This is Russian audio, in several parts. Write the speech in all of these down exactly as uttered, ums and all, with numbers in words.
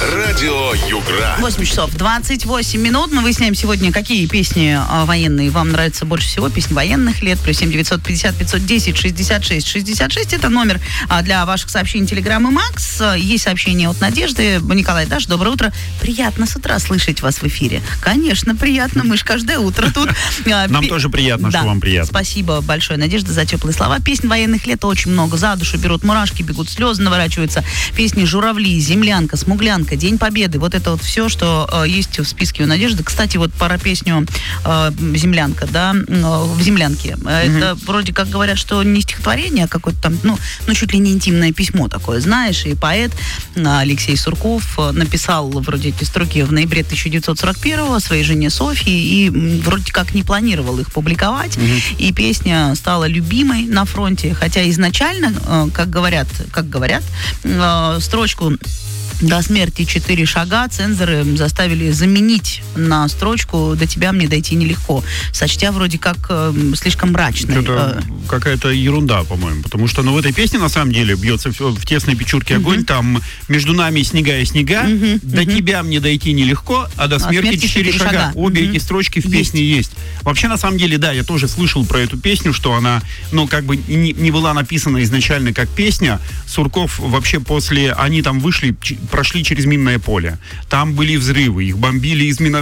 Радио Югра. восемь часов двадцать восемь минут. Мы выясняем сегодня, какие песни а, военные вам нравятся больше всего. Песни военных лет. Плюс семь девятьсот пятьдесят пятьсот десять шестьдесят шесть шестьдесят шесть. Это номер а, для ваших сообщений Телеграм и Макс. Есть сообщение от Надежды. Николай, Даш, доброе утро. Приятно с утра слышать вас в эфире. Конечно, приятно. Мы же каждое утро тут. Нам Пи... тоже приятно, да. что вам приятно. Спасибо большое, Надежда, за теплые слова. Песен военных лет очень много. За душу берут мурашки, бегут слезы, наворачиваются. Песни «Журавли», «Землянка», «Смуглянка», «День Победы». Вот это вот все, что э, есть в списке у Надежды. Кстати, вот пара песню э, «Землянка», да, э, в «Землянке». Mm-hmm. Это вроде как говорят, что не стихотворение, а какое-то там, ну, ну, чуть ли не интимное письмо такое, знаешь. И поэт Алексей Сурков написал вроде эти строки в ноябре тысяча девятьсот сорок первого своей жене Софье и вроде как не планировал их публиковать. Mm-hmm. И песня стала любимой на фронте, хотя изначально, э, как говорят, как говорят, э, строчку «До смерти четыре шага» цензоры заставили заменить на строчку «До тебя мне дойти нелегко», сочтя вроде как э, слишком мрачной. Это какая-то ерунда, по-моему, потому что, ну, в этой песне, на самом деле, бьется в, в тесной печурке огонь, uh-huh. там «Между нами снега и снега», uh-huh. «До uh-huh. тебя мне дойти нелегко», а «До смерти четыре шага». шага. Обе uh-huh. эти строчки в есть. Песне есть. Вообще, на самом деле, да, я тоже слышал про эту песню, что она, ну, как бы не, не была написана изначально как песня. Сурков вообще после, они там вышли, прошли через минное поле. Там были взрывы, их бомбили из, мино...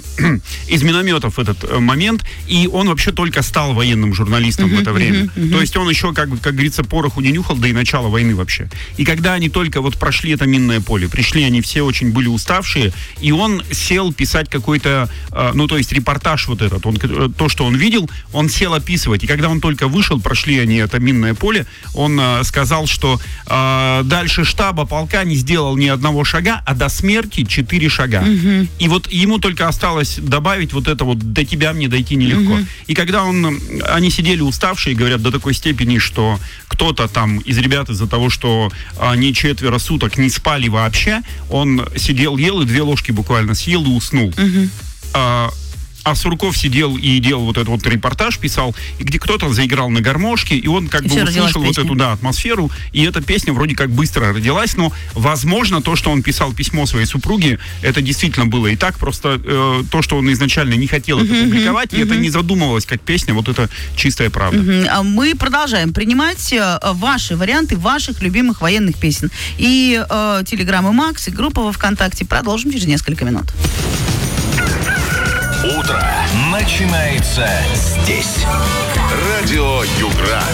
из минометов в этот момент, и он вообще только стал военным журналистом uh-huh, в это время. Uh-huh, uh-huh. То есть он еще, как, как говорится, пороху не нюхал до и начала войны вообще. И когда они только вот прошли это минное поле, пришли, они все очень были уставшие, и он сел писать какой-то, э, ну, то есть репортаж вот этот, он, то, что он видел, он сел описывать. И когда он только вышел, прошли они это минное поле, он э, сказал, что э, дальше штаба полка не сделал ни одного шага, а до смерти четыре шага. Uh-huh. И вот ему только осталось добавить вот это вот «до тебя мне дойти нелегко». Uh-huh. И когда он, они сидели уставшие, говорят, до такой степени, что кто-то там из ребят из-за того, что они четверо суток не спали вообще, он сидел, ел и две ложки буквально съел и уснул. Uh-huh. А, А Сурков сидел и делал вот этот вот репортаж, писал, и где кто-то заиграл на гармошке, и он как и бы услышал вот эту, да, атмосферу, и эта песня вроде как быстро родилась, но, возможно, то, что он писал письмо своей супруге, это действительно было и так, просто э, то, что он изначально не хотел uh-huh, это публиковать, uh-huh. и это не задумывалось как песня, вот это чистая правда. Uh-huh. Мы продолжаем принимать ваши варианты ваших любимых военных песен. И э, Телеграм и Макс, и группа во ВКонтакте. Продолжим через несколько минут. Утро начинается здесь. Радио Югра.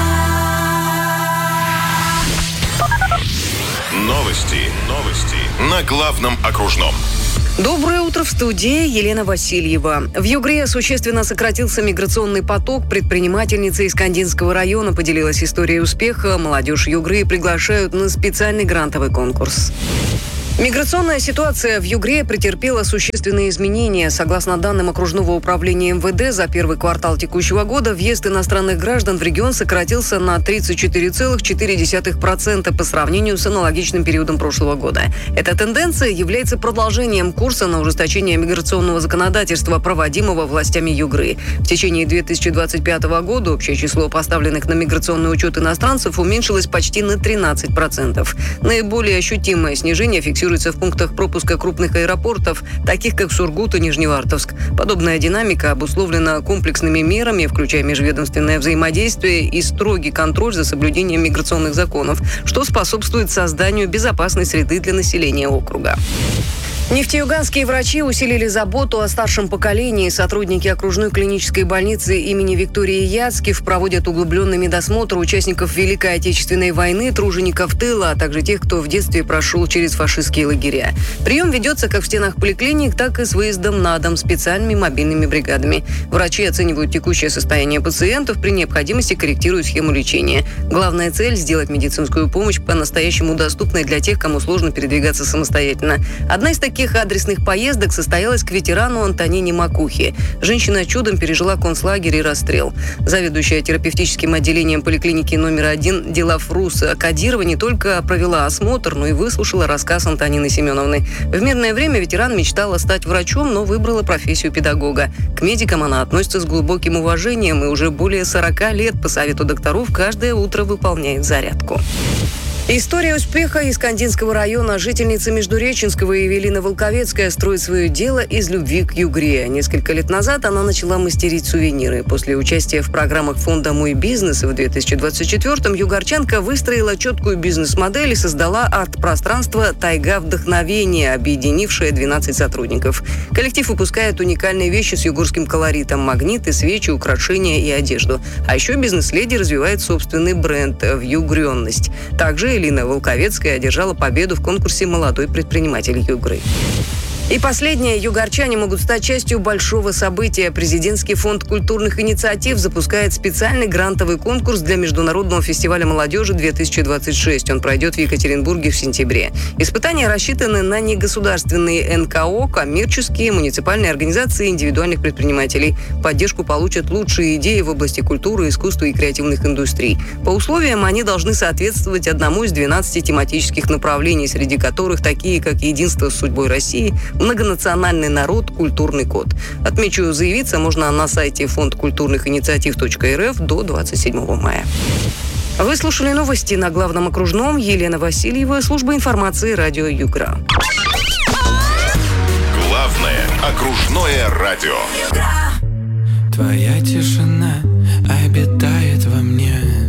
Новости. Новости. На главном окружном. Доброе утро, в студии Елена Васильева. В Югре существенно сократился миграционный поток. Предпринимательница из Кандинского района поделилась историей успеха. Молодежь Югры приглашают на специальный грантовый конкурс. Миграционная ситуация в Югре претерпела существенные изменения. Согласно данным окружного управления эм вэ дэ, за первый квартал текущего года въезд иностранных граждан в регион сократился на тридцать четыре целых четыре десятых процента по сравнению с аналогичным периодом прошлого года. Эта тенденция является продолжением курса на ужесточение миграционного законодательства, проводимого властями Югры. В течение две тысячи двадцать пятого года общее число поставленных на миграционный учет иностранцев уменьшилось почти на тринадцать процентов. Наиболее ощутимое снижение фиксируется в пунктах пропуска крупных аэропортов, таких как Сургут и Нижневартовск. Подобная динамика обусловлена комплексными мерами, включая межведомственное взаимодействие и строгий контроль за соблюдением миграционных законов, что способствует созданию безопасной среды для населения округа. Нефтеюганские врачи усилили заботу о старшем поколении. Сотрудники окружной клинической больницы имени Виктории Яцкив проводят углубленный медосмотр участников Великой Отечественной войны, тружеников тыла, а также тех, кто в детстве прошел через фашистские лагеря. Прием ведется как в стенах поликлиник, так и с выездом на дом специальными мобильными бригадами. Врачи оценивают текущее состояние пациентов, при необходимости корректируют схему лечения. Главная цель – сделать медицинскую помощь по-настоящему доступной для тех, кому сложно передвигаться самостоятельно. Одна из таких адресных поездок состоялась к ветерану Антонине Макухе. Женщина чудом пережила концлагерь и расстрел. Заведующая терапевтическим отделением поликлиники номер один Делафрус Кадирова не только провела осмотр, но и выслушала рассказ Антонины Семеновны. В мирное время ветеран мечтала стать врачом, но выбрала профессию педагога. К медикам она относится с глубоким уважением и уже более сорока лет по совету докторов каждое утро выполняет зарядку. История успеха из Кандинского района. Жительница Междуреченского Евелина Волковецкая строит свое дело из любви к Югре. Несколько лет назад она начала мастерить сувениры. После участия в программах фонда «Мой бизнес» в две тысячи двадцать четвёртом югорчанка выстроила четкую бизнес-модель и создала арт-пространство «Тайга вдохновения», объединившее двенадцать сотрудников. Коллектив выпускает уникальные вещи с югорским колоритом: магниты, свечи, украшения и одежду. А еще бизнес-леди развивает собственный бренд «Вьюгренность». Также Елена Волковецкая одержала победу в конкурсе «Молодой предприниматель Югры». И последнее. Югорчане могут стать частью большого события. Президентский фонд культурных инициатив запускает специальный грантовый конкурс для Международного фестиваля молодежи две тысячи двадцать шесть. Он пройдет в Екатеринбурге в сентябре. Испытания рассчитаны на негосударственные эн ка о, коммерческие, муниципальные организации и индивидуальных предпринимателей. Поддержку получат лучшие идеи в области культуры, искусства и креативных индустрий. По условиям они должны соответствовать одному из двенадцати тематических направлений, среди которых такие, как «Единство с судьбой России», «Многонациональный народ», «Культурный код». Отмечу, заявиться можно на сайте фонд культурных инициатив точка эр эф до двадцать седьмого мая. Вы слушали новости на Главном окружном. Елена Васильева, служба информации радио Югра. Главное окружное радио. Твоя тишина обитает во мне.